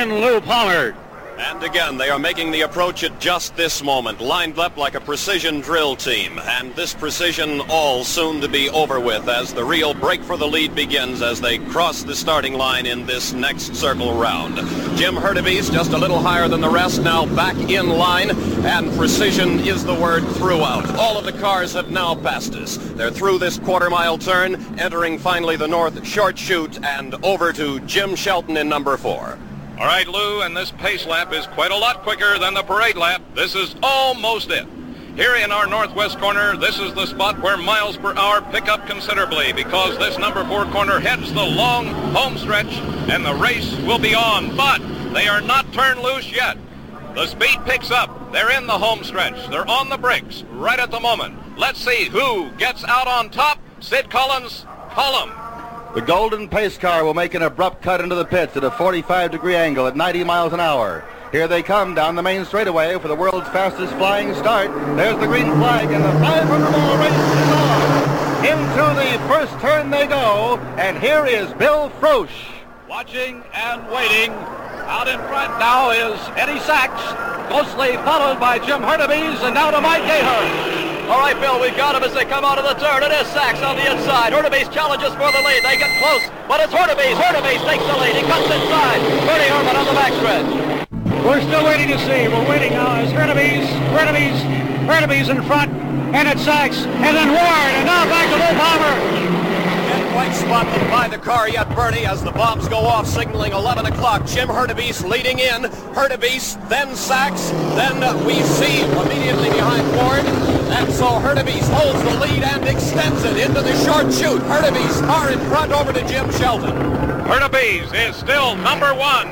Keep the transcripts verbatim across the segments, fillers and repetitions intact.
and Lou Pollard. And again, they are making the approach at just this moment, lined up like a precision drill team. And this precision all soon to be over with as the real break for the lead begins as they cross the starting line in this next circle round. Jim Hurtubise just a little higher than the rest, now back in line, and precision is the word throughout. All of the cars have now passed us. They're through this quarter-mile turn, entering finally the north short chute, and over to Jim Shelton in number four. All right, Lou, and this pace lap is quite a lot quicker than the parade lap. This is almost it. Here in our northwest corner, this is the spot where miles per hour pick up considerably because this number four corner heads the long home stretch, and the race will be on. But they are not turned loose yet. The speed picks up. They're in the home stretch. They're on the brakes right at the moment. Let's see who gets out on top. Sid Collins, call him. The Golden Pace car will make an abrupt cut into the pits at a forty-five degree angle at ninety miles an hour. Here they come down the main straightaway for the world's fastest flying start. There's the green flag, and the five hundred mile race is on. Into the first turn they go, and here is Bill Frosch. Watching and waiting. Out in front now is Eddie Sachs, closely followed by Jim Hurtubise, and now to Mike Gahern. All right, Bill, we've got him as they come out of the turn. It is Sachs on the inside. Hurtubise challenges for the lead. They get close, but it's Hurtubise. Hurtubise takes the lead. He cuts inside. Bernie Herman on the backstretch. We're still waiting to see. We're waiting now as Hurtubise, Hurtubise, Hurtubise in front, and it's Sachs, and then Ward, and now back to Lou Palmer. Can't quite spot them by the car yet, Bernie, as the bombs go off, signaling eleven o'clock. Jim Hurtubise leading in. Hurtubise, then Sachs, then we see immediately behind Ward. And so Hurtubise holds the lead and extends it into the short chute. Hurtubise far in front over to Jim Shelton. Hurtubise is still number one.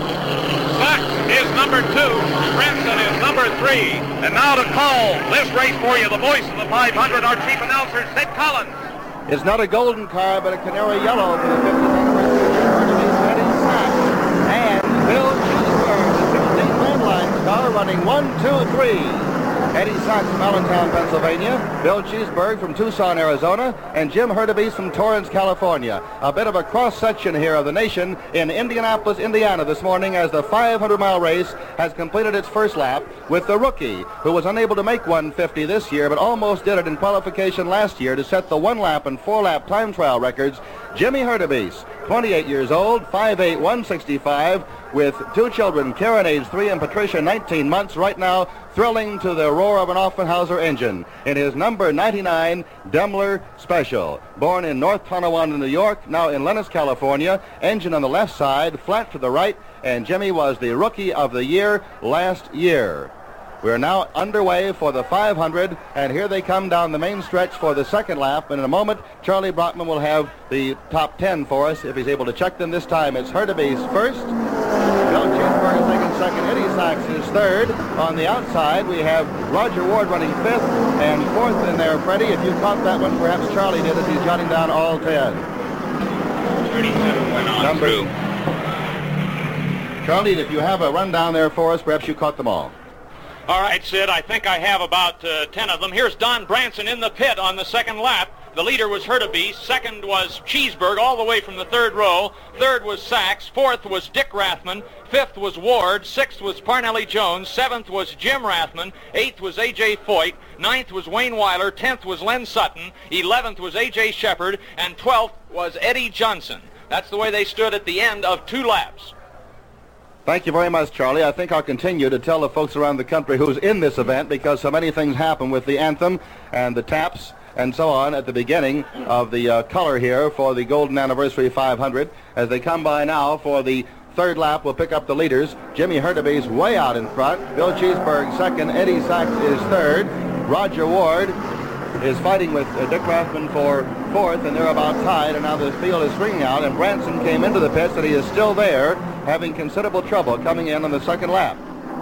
Sachs is number two. Branson is number three. And now to call this race for you, the voice of the five hundred, our chief announcer, Sid Collins. It's not a golden car, but a canary yellow for the fiftieth anniversary of Jim Hurtubise, Eddie Sachs, and Bill Cheeseburg, the sixteen Landline car, running one, two, three. Eddie Sachs from Allentown, Pennsylvania, Bill Cheeseburg from Tucson, Arizona, and Jim Hurtubise from Torrance, California. A bit of a cross-section here of the nation in Indianapolis, Indiana this morning as the five hundred mile race has completed its first lap with the rookie, who was unable to make one fifty this year, but almost did it in qualification last year to set the one-lap and four-lap time trial records, Jimmy Hurtubise, twenty-eight years old, five eight, one sixty-five, with two children, Karen, age three, and Patricia, nineteen months, right now thrilling to the roar of an Offenhauser engine in his number ninety-nine Daimler Special. Born in North Tonawanda, New York, now in Lennox, California. Engine on the left side, flat to the right, and Jimmy was the Rookie of the Year last year. We're now underway for the five hundred, and here they come down the main stretch for the second lap. And in a moment, Charlie Brockman will have the top ten for us if he's able to check them this time. It's Hurtubise first, Bill Cheeseburg is taking second, Eddie Sachs is third. On the outside, we have Roger Ward running fifth, and fourth in there, Freddie. If you caught that one, perhaps Charlie did as he's jotting down all ten. thirty-seven went on Number through. Charlie, if you have a rundown there for us, perhaps you caught them all. All right, Sid, I think I have about uh, ten of them. Here's Don Branson in the pit on the second lap. The leader was Hurtubise. Second was Cheeseburg, all the way from the third row. Third was Sachs. Fourth was Dick Rathman. Fifth was Ward. Sixth was Parnelli Jones. Seventh was Jim Rathman. Eighth was A J. Foyt. Ninth was Wayne Weiler. Tenth was Len Sutton. Eleventh was A J. Shepard. And twelfth was Eddie Johnson. That's the way they stood at the end of two laps. Thank you very much, Charlie. I think I'll continue to tell the folks around the country who's in this event because so many things happen with the anthem and the taps and so on at the beginning of the uh, color here for the Golden Anniversary five hundred. As they come by now for the third lap, we'll pick up the leaders. Jimmy Hurtubise way out in front. Bill Cheeseburg second. Eddie Sachs is third. Roger Ward is fighting with uh, Dick Rathman for fourth, and they're about tied, and now the field is stringing out, and Branson came into the pits, and he is still there, having considerable trouble coming in on the second lap.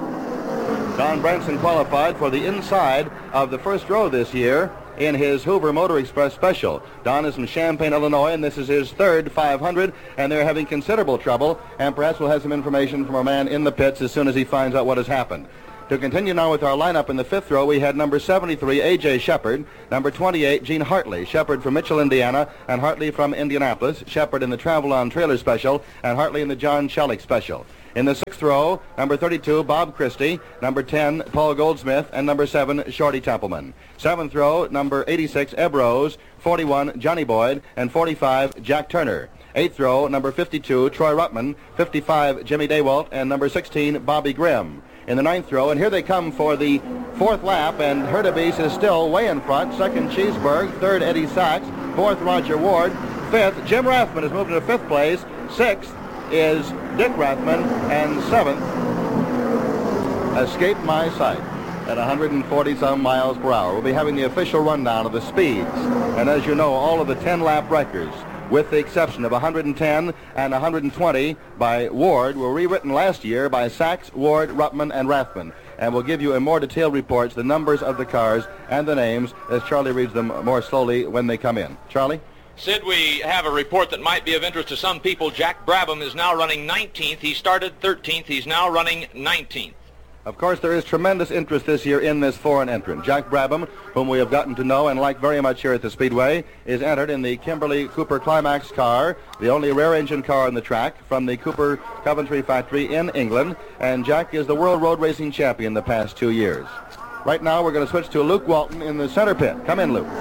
Don Branson qualified for the inside of the first row this year in his Hoover Motor Express Special. Don is from Champaign, Illinois, and this is his third five hundred, and they're having considerable trouble, and perhaps we'll have some information from our man in the pits as soon as he finds out what has happened. To continue now with our lineup in the fifth row, we had number seventy-three, A J. Shepard, number twenty-eight, Gene Hartley, Shepard from Mitchell, Indiana, and Hartley from Indianapolis, Shepard in the Travel on Trailer Special, and Hartley in the John Shellick Special. In the sixth row, number thirty-two, Bob Christie, number ten, Paul Goldsmith, and number seven, Shorty Templeman. Seventh row, number eighty-six, Eb Rose, forty-one, Johnny Boyd, and forty-five, Jack Turner. Eighth row, number fifty-two, Troy Ruttman, fifty-five, Jimmy Daywalt, and number sixteen, Bobby Grimm. In the ninth row, and here they come for the fourth lap, and Hurtubise is still way in front. Second, Cheeseburg. Third, Eddie Sachs. Fourth, Roger Ward. Fifth, Jim Rathman has moved into fifth place. Sixth is Dick Rathman, and seventh, Escape My Sight at one hundred forty some miles per hour. We'll be having the official rundown of the speeds, and as you know, all of the ten lap records, with the exception of one hundred ten and one hundred twenty by Ward, were rewritten last year by Sachs, Ward, Ruttman, and Rathman. And we'll give you in more detailed reports the numbers of the cars and the names as Charlie reads them more slowly when they come in. Charlie? Sid, we have a report that might be of interest to some people. Jack Brabham is now running nineteenth. He started thirteenth. He's now running nineteenth. Of course, there is tremendous interest this year in this foreign entrant. Jack Brabham, whom we have gotten to know and like very much here at the Speedway, is entered in the Kimberly Cooper Climax car, the only rear-engine car on the track from the Cooper Coventry factory in England, and Jack is the world road racing champion the past two years. Right now, we're going to switch to Luke Walton in the center pit. Come in, Luke.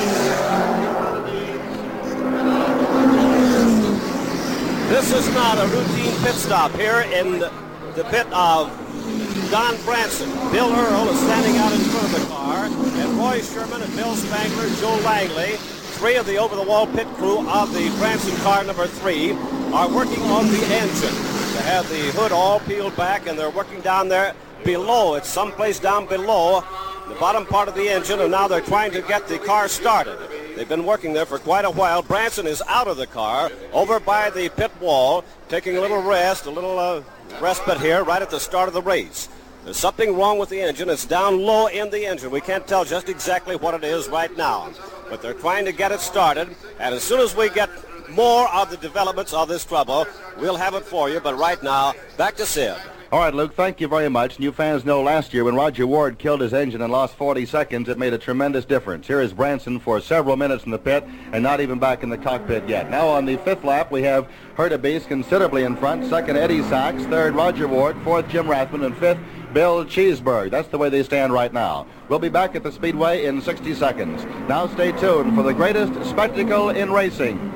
This is not a routine pit stop here in the, the pit of Don Branson. Bill Earl is standing out in front of the car, and Roy Sherman and Bill Spangler, Joe Langley, three of the over-the-wall pit crew of the Branson car number three, are working on the engine. They have the hood all peeled back, and they're working down there below. It's someplace down below the bottom part of the engine, and now they're trying to get the car started. They've been working there for quite a while. Branson is out of the car, over by the pit wall, taking a little rest, a little uh, respite here right at the start of the race. There's something wrong with the engine. It's down low in the engine. We can't tell just exactly what it is right now, but they're trying to get it started, and as soon as we get more of the developments of this trouble, we'll have it for you. But right now, back to Sid. All right, Luke, thank you very much. And you fans know last year when Roger Ward killed his engine and lost forty seconds, it made a tremendous difference. Here is Branson for several minutes in the pit and not even back in the cockpit yet. Now on the fifth lap, we have Hurtubise considerably in front. Second, Eddie Sachs. Third, Roger Ward. Fourth, Jim Rathman. And fifth, Bill Cheeseburg. That's the way they stand right now. We'll be back at the Speedway in sixty seconds. Now stay tuned for the greatest spectacle in racing.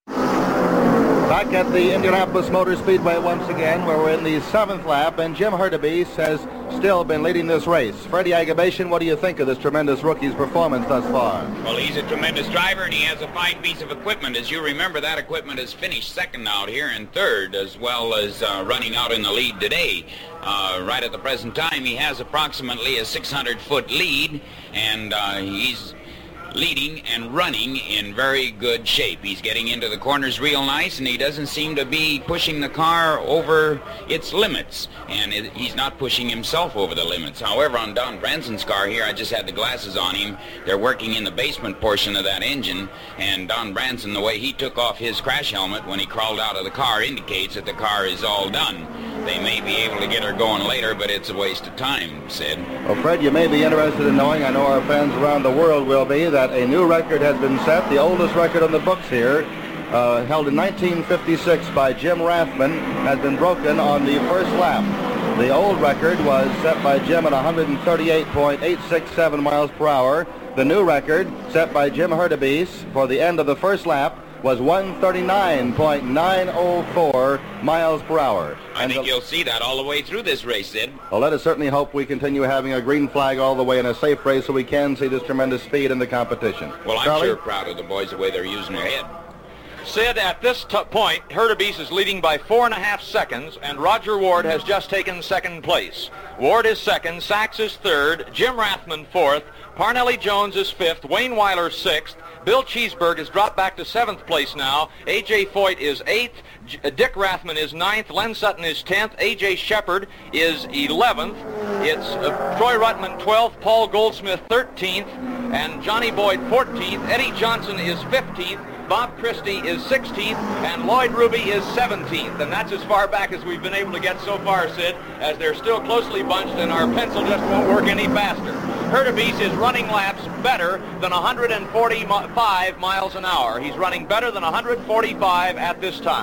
Back at the Indianapolis Motor Speedway once again, where we're in the seventh lap, and Jim Hurtubise has still been leading this race. Freddie Agabation, what do you think of this tremendous rookie's performance thus far? Well, he's a tremendous driver, and he has a fine piece of equipment. As you remember, that equipment has finished second out here and third, as well as uh, running out in the lead today. Uh, right at the present time, he has approximately a six hundred foot lead, and uh, he's leading and running in very good shape. He's getting into the corners real nice, and he doesn't seem to be pushing the car over its limits, and it, he's not pushing himself over the limits. However, on Don Branson's car here, I just had the glasses on him. They're working in the basement portion of that engine, and Don Branson, the way he took off his crash helmet when he crawled out of the car, indicates that the car is all done. They may be able to get her going later, but it's a waste of time, Sid. Well, Fred, you may be interested in knowing, I know our fans around the world will be, that a new record has been set, the oldest record on the books here, uh, held in nineteen fifty-six by Jim Rathman, has been broken on the first lap. The old record was set by Jim at one thirty-eight point eight six seven miles per hour. The new record, set by Jim Hurtubise for the end of the first lap, was one thirty-nine point nine oh four miles per hour. I and think the, you'll see that all the way through this race, Sid. Well, let us certainly hope we continue having a green flag all the way in a safe race so we can see this tremendous speed in the competition. Well, I'm Charlie? sure proud of the boys the way they're using their head. Sid, at this t- point, Hurtubise is leading by four and a half seconds, and Roger Ward has just taken second place. Ward is second, Sachs is third, Jim Rathman fourth, Parnelli Jones is fifth, Wayne Weiler sixth, Bill Cheeseburg has dropped back to seventh place now, A J Foyt is eighth, J- Dick Rathman is ninth, Len Sutton is tenth, A J Shepard is eleventh, it's uh, Troy Ruttman twelfth, Paul Goldsmith thirteenth, and Johnny Boyd fourteenth, Eddie Johnson is fifteenth, Bob Christie is sixteenth, and Lloyd Ruby is seventeenth, and that's as far back as we've been able to get so far, Sid, as they're still closely bunched and our pencil just won't work any faster. Hurtubise is running laps better than one forty-five miles an hour. He's running better than one forty-five at this time.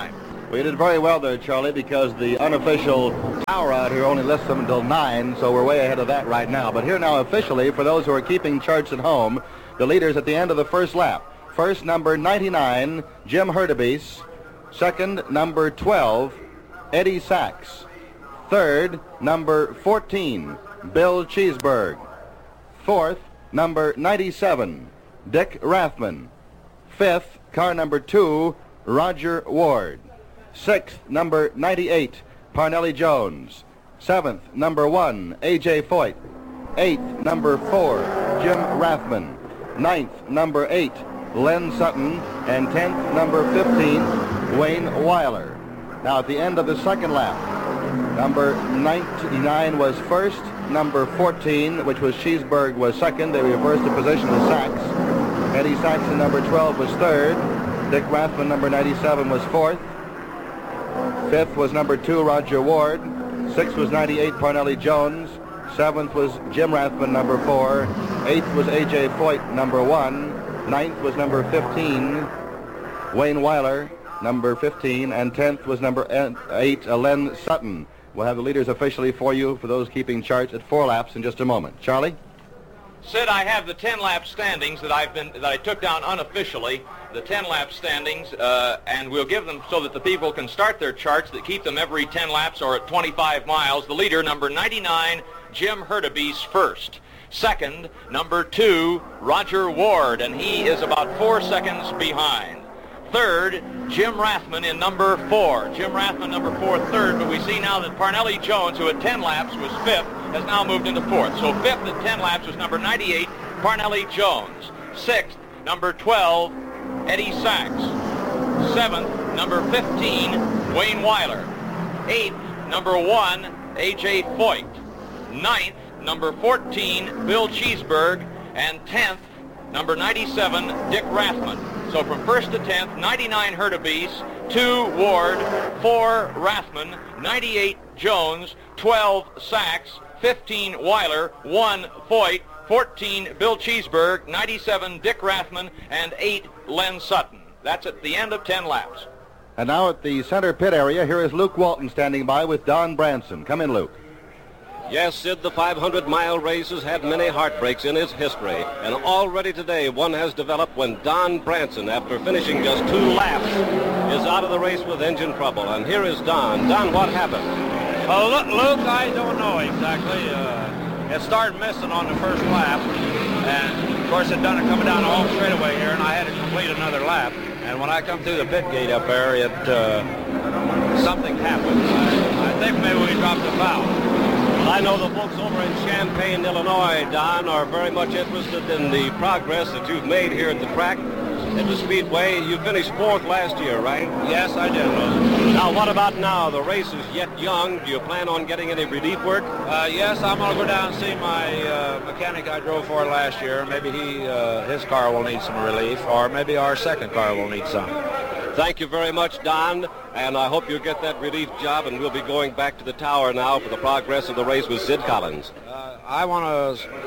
Well, you did very well there, Charlie, because the unofficial tower out here only lists them until nine, so we're way ahead of that right now. But here now officially, for those who are keeping charts at home, the leaders at the end of the first lap. First, number ninety-nine, Jim Hurtubise. Second, number twelve, Eddie Sachs. Third, number fourteen, Bill Cheeseburg. Fourth, number ninety-seven, Dick Rathman. Fifth, car number two, Roger Ward. Sixth, number ninety-eight, Parnelli Jones. Seventh, number one, A J Foyt. Eighth, number four, Jim Rathman. Ninth, number eight, Len Sutton. And tenth, number fifteen, Wayne Weiler. Now at the end of the second lap, number ninety-nine was first, number fourteen, which was Cheeseburg, was second. They reversed the position to Sachs. Eddie Saxon, number twelve, was third. Dick Rathman, number ninety-seven, was fourth. Fifth was number two, Roger Ward. Sixth was ninety-eight, Parnelli Jones. Seventh was Jim Rathman, number four. Eighth was A J Foyt, number one. Ninth was number fifteen, Wayne Weiler, number fifteen. And tenth was number eight, Len Sutton. We'll have the leaders officially for you, for those keeping charts, at four laps in just a moment. Charlie? Sid, I have the ten-lap standings that I've been that I took down unofficially, the ten-lap standings, uh, and we'll give them so that the people can start their charts that keep them every ten laps or at twenty-five miles. The leader, number ninety-nine, Jim Hurtubise, first. Second, number two, Roger Ward, and he is about four seconds behind. Third, Jim Rathman in number four. Jim Rathman, number four, third, but we see now that Parnelli Jones, who at ten laps was fifth, has now moved into fourth. So fifth at ten laps was number ninety-eight, Parnelli Jones. Sixth, number twelve, Eddie Sachs. Seventh, number fifteen, Wayne Weiler. Eighth, number one, A J Foyt. Ninth, number fourteen, Bill Cheeseburg. And tenth, number ninety-seven, Dick Rathman. So from first to tenth, ninety-nine Hurtubise, two Ward, four Rathman, ninety-eight Jones, twelve Sachs, fifteen Weiler, one Foyt, fourteen Bill Cheeseburg, ninety-seven Dick Rathman, and eight Len Sutton. That's at the end of ten laps. And now at the center pit area, here is Luke Walton standing by with Don Branson. Come in, Luke. Yes, Sid, the five hundred mile race has had many heartbreaks in its history, and already today one has developed when Don Branson, after finishing just two laps, is out of the race with engine trouble. And here is Don. Don, what happened? Oh, look, Luke, I don't know exactly. Uh, it started missing on the first lap, and of course it done it coming down the home straightaway here, and I had to complete another lap. And when I come through the pit gate up there, it uh, something happened. I, I think maybe we dropped the valve. I know the folks over in Champaign, Illinois, Don, are very much interested in the progress that you've made here at the track, at the Speedway. You finished fourth last year, right? Yes, I did, Luke. Now, what about now? The race is yet young. Do you plan on getting any relief work? Uh, yes, I'm going to go down and see my uh, mechanic I drove for last year. Maybe he, uh, his car will need some relief, or maybe our second car will need some. Thank you very much, Don, and I hope you'll get that relief job, and we'll be going back to the tower now for the progress of the race with Sid Collins. Uh, I want to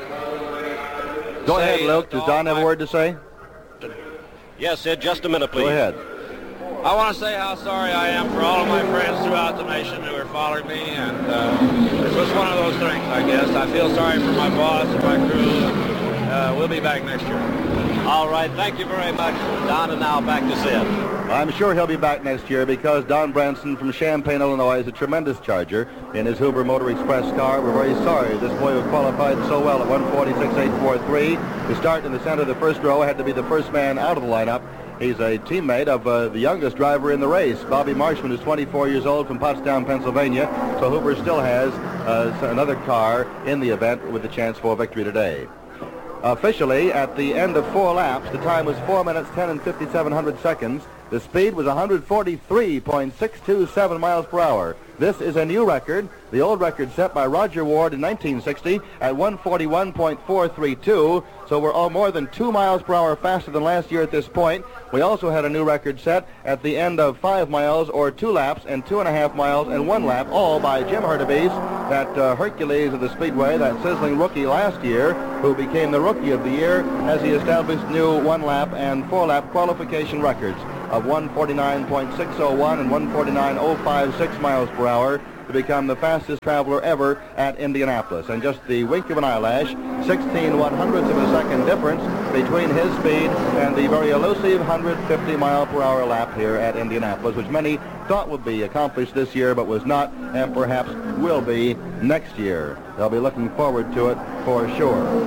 Go ahead, Luke. Does Don have a word to say? Yes, Sid, just a minute, please. Go ahead. I want to say how sorry I am for all of my friends throughout the nation who are following me, and uh, it's just one of those things, I guess. I feel sorry for my boss and my crew. Uh, we'll be back next year. All right, thank you very much, Don, and now back to Sid. I'm sure he'll be back next year because Don Branson from Champaign, Illinois is a tremendous charger in his Huber Motor Express car. We're very sorry this boy who qualified so well at one forty-six eight forty-three to start in the center of the first row had to be the first man out of the lineup. He's a teammate of uh, the youngest driver in the race, Bobby Marshman, who's twenty-four years old from Pottstown, Pennsylvania. So Huber still has uh, another car in the event with a chance for victory today. Officially, at the end of four laps, the time was four minutes, ten and fifty-seven hundredths seconds. The speed was one forty-three point six two seven miles per hour. This is a new record. The old record set by Roger Ward in nineteen sixty at one forty-one point four three two. So we're all more than two miles per hour faster than last year at this point. We also had a new record set at the end of five miles or two laps and two and a half miles and one lap, all by Jim Hurtubise, that uh, Hercules of the Speedway, that sizzling rookie last year, who became the Rookie of the Year as he established new one lap and four lap qualification records. of one forty-nine point six oh one and one forty-nine point oh five six miles per hour to become the fastest traveler ever at Indianapolis. And just the wink of an eyelash, sixteen one hundredths of a second difference between his speed and the very elusive one hundred fifty mile per hour lap here at Indianapolis, which many thought would be accomplished this year but was not, and perhaps will be next year. They'll be looking forward to it for sure.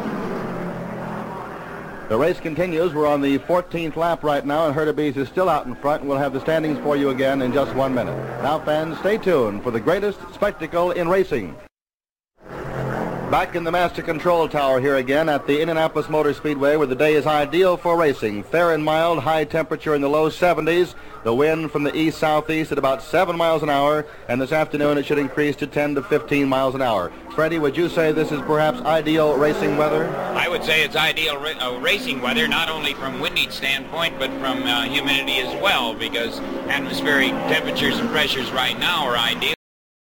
The race continues. We're on the fourteenth lap right now, and Hurtubise is still out in front, and we'll have the standings for you again in just one minute. Now, fans, stay tuned for the greatest spectacle in racing. Back in the Master Control Tower here again at the Indianapolis Motor Speedway, where the day is ideal for racing. Fair and mild, high temperature in the low seventies. The wind from the east-southeast at about seven miles an hour, and this afternoon it should increase to ten to fifteen miles an hour. Freddie, would you say this is perhaps ideal racing weather? I would say it's ideal ra uh, racing weather, not only from windage standpoint, but from uh, humidity as well, because atmospheric temperatures and pressures right now are ideal.